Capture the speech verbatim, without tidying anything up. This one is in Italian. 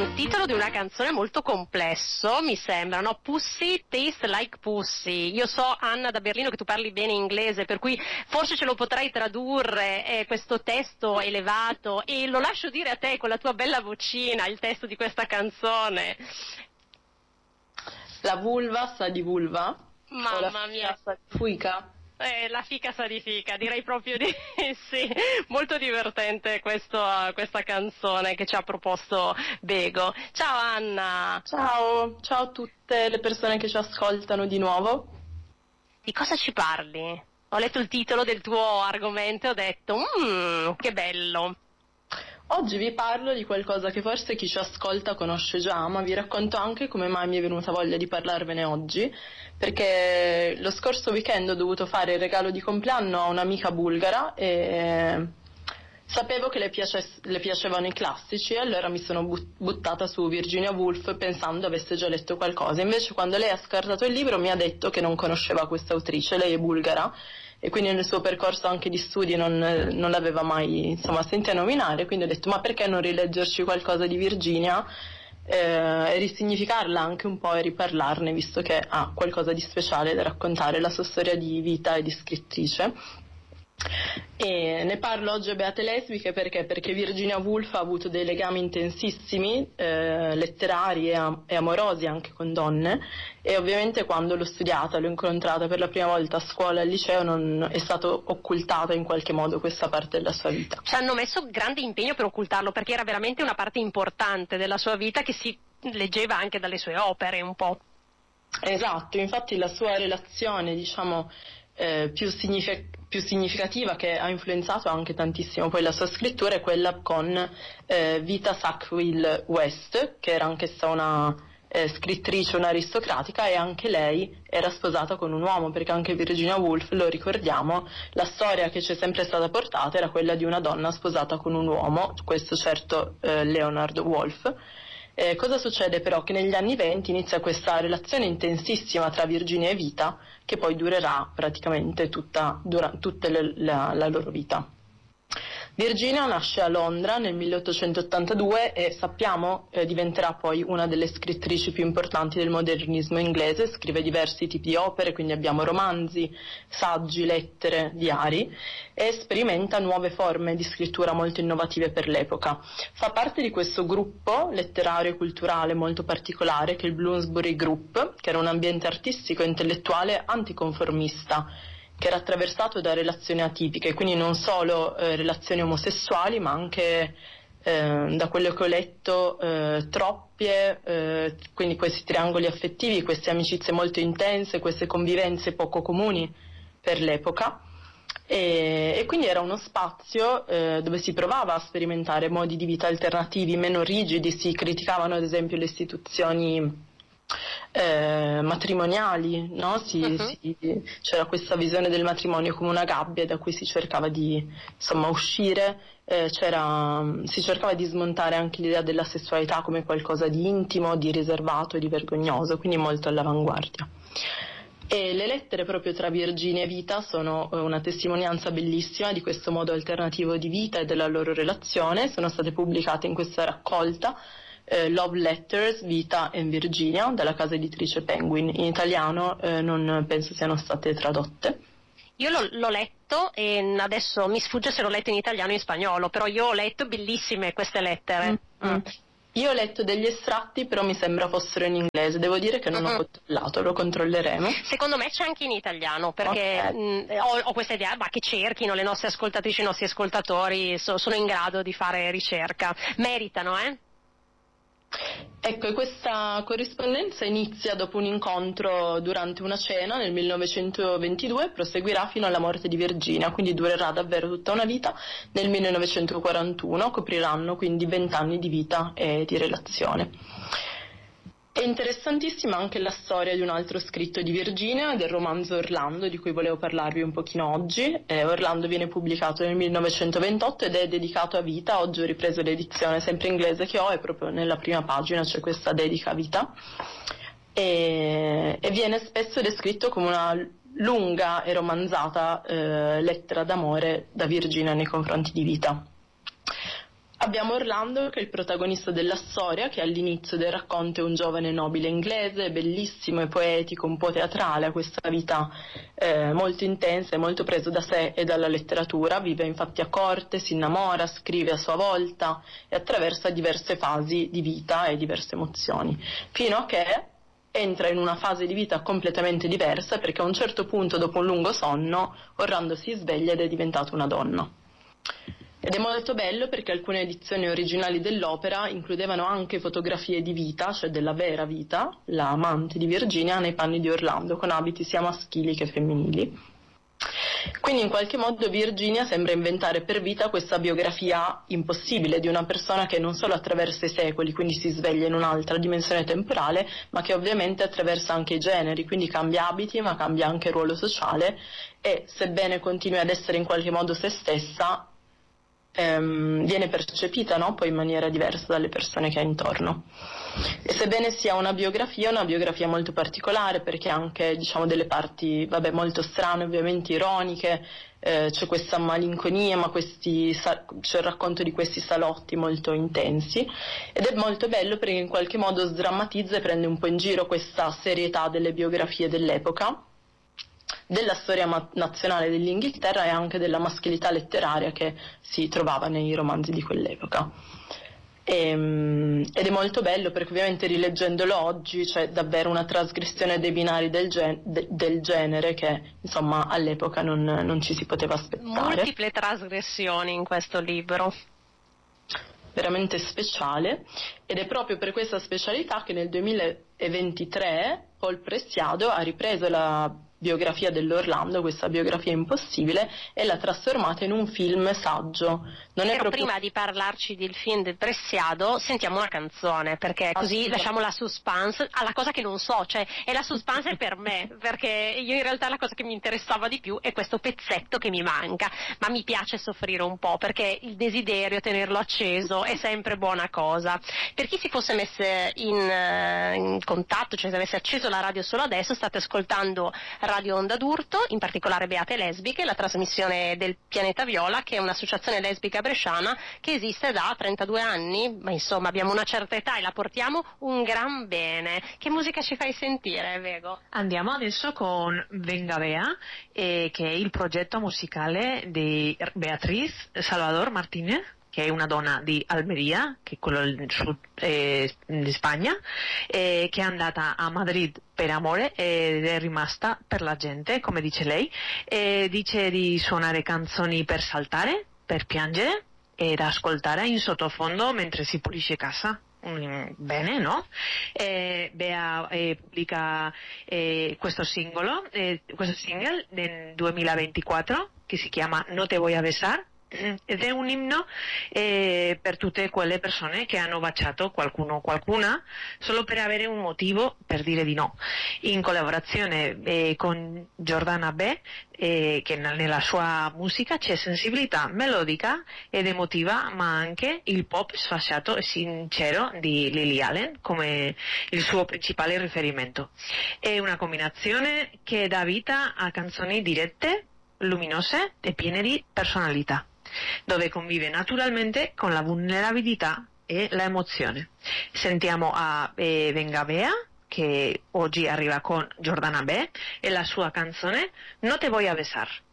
Titolo di una canzone molto complesso, mi sembra, no? Pussy Taste Like Pussy. Io so, Anna, da Berlino, che tu parli bene inglese, per cui forse ce lo potrai tradurre, eh, questo testo elevato, e lo lascio dire a te con la tua bella vocina, il testo di questa canzone. La vulva sa di vulva? Mamma mia. Sa di fuica? Eh, la fica sa di fica, direi proprio di sì. Molto divertente questo, questa canzone che ci ha proposto Bego. Ciao Anna. Ciao, ciao a tutte le persone che ci ascoltano di nuovo. Di cosa ci parli? Ho letto il titolo del tuo argomento e ho detto, mmm, che bello. Oggi vi parlo di qualcosa che forse chi ci ascolta conosce già, ma vi racconto anche come mai mi è venuta voglia di parlarvene oggi, perché lo scorso weekend ho dovuto fare il regalo di compleanno a un'amica bulgara e sapevo che le, piace, le piacevano i classici, e allora mi sono buttata su Virginia Woolf pensando avesse già letto qualcosa. Invece quando lei ha scartato il libro mi ha detto che non conosceva questa autrice, lei è bulgara, e quindi nel suo percorso anche di studi non, non l'aveva mai, insomma, sentita nominare, quindi ho detto ma perché non rileggerci qualcosa di Virginia eh, e risignificarla anche un po' e riparlarne, visto che ha qualcosa di speciale da raccontare, la sua storia di vita e di scrittrice. E ne parlo oggi a Beate Lesbiche perché? Perché Virginia Woolf ha avuto dei legami intensissimi, eh, letterari e, am- e amorosi anche con donne, e ovviamente quando l'ho studiata, l'ho incontrata per la prima volta a scuola e al liceo, non è stato occultata in qualche modo questa parte della sua vita. Ci hanno messo grande impegno per occultarlo, perché era veramente una parte importante della sua vita che si leggeva anche dalle sue opere un po'. Esatto, infatti la sua relazione, diciamo, eh, più, signific- più significativa, che ha influenzato anche tantissimo poi la sua scrittura, è quella con eh, Vita Sackville West, che era anch'essa una eh, scrittrice, un'aristocratica, e anche lei era sposata con un uomo, perché anche Virginia Woolf, lo ricordiamo, la storia che ci è sempre stata portata era quella di una donna sposata con un uomo, questo certo eh, Leonard Woolf. Eh, cosa succede però? Che negli anni venti inizia questa relazione intensissima tra Virginia e Vita, che poi durerà praticamente tutta, dura, tutta le, la, la loro vita. Virginia nasce a Londra nel milleottocentottantadue e sappiamo eh, diventerà poi una delle scrittrici più importanti del modernismo inglese. Scrive diversi tipi di opere, quindi abbiamo romanzi, saggi, lettere, diari, e sperimenta nuove forme di scrittura molto innovative per l'epoca. Fa parte di questo gruppo letterario e culturale molto particolare che è il Bloomsbury Group, che era un ambiente artistico e intellettuale anticonformista, che era attraversato da relazioni atipiche, quindi non solo eh, relazioni omosessuali, ma anche, eh, da quello che ho letto, eh, troppie, eh, quindi questi triangoli affettivi, queste amicizie molto intense, queste convivenze poco comuni per l'epoca. E, e quindi era uno spazio eh, dove si provava a sperimentare modi di vita alternativi, meno rigidi, si criticavano ad esempio le istituzioni Eh, matrimoniali, no? si, uh-huh. si, c'era questa visione del matrimonio come una gabbia da cui si cercava di, insomma, uscire, eh, c'era, si cercava di smontare anche l'idea della sessualità come qualcosa di intimo, di riservato e di vergognoso, quindi molto all'avanguardia. E le lettere proprio tra Virginia e Vita sono una testimonianza bellissima di questo modo alternativo di vita e della loro relazione. Sono state pubblicate in questa raccolta Uh, Love Letters, Vita and Virginia, dalla casa editrice Penguin. In italiano uh, non penso siano state tradotte. Io l'ho, l'ho letto e adesso mi sfugge se l'ho letto in italiano o in spagnolo, però io ho letto bellissime queste lettere. Mm-hmm. Mm. Io ho letto degli estratti, però mi sembra fossero in inglese. Devo dire che non uh-huh. ho controllato, lo controlleremo. Secondo me c'è anche in italiano, perché okay. mh, ho, ho questa idea, ma che cerchino le nostre ascoltatrici, i nostri ascoltatori, so, sono in grado di fare ricerca. Meritano, eh? Ecco, e questa corrispondenza inizia dopo un incontro durante una cena nel millenovecentoventidue e proseguirà fino alla morte di Virginia, quindi durerà davvero tutta una vita. Nel millenovecentoquarantuno copriranno quindi vent'anni di vita e di relazione. È interessantissima anche la storia di un altro scritto di Virginia, del romanzo Orlando, di cui volevo parlarvi un pochino oggi. Eh, Orlando viene pubblicato nel millenovecentoventotto ed è dedicato a Vita. Oggi ho ripreso l'edizione sempre inglese che ho e proprio nella prima pagina c'è questa dedica a Vita. E, e viene spesso descritto come una lunga e romanzata eh, lettera d'amore da Virginia nei confronti di Vita. abbiamo Orlando, che è il protagonista della storia, che all'inizio del racconto è un giovane nobile inglese, bellissimo e poetico, un po' teatrale, ha questa vita eh, molto intensa e molto preso da sé e dalla letteratura, vive infatti a corte, si innamora, scrive a sua volta e attraversa diverse fasi di vita e diverse emozioni, fino a che entra in una fase di vita completamente diversa, perché a un certo punto, dopo un lungo sonno, Orlando si sveglia ed è diventato una donna. Ed è molto bello perché alcune edizioni originali dell'opera includevano anche fotografie di vita, cioè della vera vita, la amante di Virginia, nei panni di Orlando, con abiti sia maschili che femminili. Quindi in qualche modo Virginia sembra inventare per vita questa biografia impossibile di una persona che non solo attraversa i secoli, quindi si sveglia in un'altra dimensione temporale, ma che ovviamente attraversa anche i generi, quindi cambia abiti ma cambia anche ruolo sociale e, sebbene continui ad essere in qualche modo se stessa, ehm, viene percepita, no? Poi in maniera diversa dalle persone che ha intorno. E sebbene sia una biografia, è una biografia molto particolare, perché ha anche, diciamo, delle parti, vabbè, molto strane, ovviamente ironiche, eh, c'è questa malinconia, ma questi, c'è il racconto di questi salotti molto intensi, ed è molto bello perché in qualche modo sdrammatizza e prende un po' in giro questa serietà delle biografie dell'epoca, della storia ma- nazionale dell'Inghilterra e anche della maschilità letteraria che si trovava nei romanzi di quell'epoca. E, ed è molto bello perché ovviamente rileggendolo oggi c'è davvero una trasgressione dei binari del, gen- de- del genere che insomma all'epoca non, non ci si poteva aspettare. Multiple trasgressioni in questo libro. Veramente speciale, ed è proprio per questa specialità che nel duemilaventitré Paul Preciado ha ripreso la biografia dell'Orlando, questa biografia impossibile, e l'ha trasformata in un film saggio. Non è Però proprio... prima di parlarci del film del Preciado sentiamo una canzone, perché così lasciamo la suspense alla cosa che non so, cioè è la suspense per me, perché io in realtà la cosa che mi interessava di più è questo pezzetto che mi manca, ma mi piace soffrire un po' perché il desiderio, tenerlo acceso è sempre buona cosa. Per chi si fosse messo in, in contatto, cioè se avesse acceso la radio solo adesso, state ascoltando Radio Onda d'Urto, in particolare Beate Lesbiche, la trasmissione del Pianeta Viola, che è un'associazione lesbica bresciana che esiste da trentadue anni, ma insomma abbiamo una certa età e la portiamo un gran bene. Che musica ci fai sentire, Vego? Andiamo adesso con Venga Bea, eh, che è il progetto musicale di Beatriz Salvador Martínez, che è una donna di Almeria, che è quello del sud eh, di Spagna, eh, che è andata a Madrid per amore ed è rimasta per la gente, come dice lei, e dice di suonare canzoni per saltare, per piangere e da ascoltare in sottofondo mentre si pulisce casa. Mm, bene, no? Eh, Bea eh, pubblica eh, questo singolo, eh, questo single nel duemilaventiquattro che si chiama No te voy a besar, ed è un inno eh, per tutte quelle persone che hanno baciato qualcuno o qualcuna solo per avere un motivo per dire di no, in collaborazione eh, con Jordana B, eh, che nella sua musica c'è sensibilità melodica ed emotiva, ma anche il pop sfasciato e sincero di Lily Allen come il suo principale riferimento. È una combinazione che dà vita a canzoni dirette, luminose e piene di personalità, dove convive naturalmente con la vulnerabilità e la emozione. Sentiamo a eh, Venga Bea, che oggi arriva con Jordana B, e la sua canzone No te voy a besar.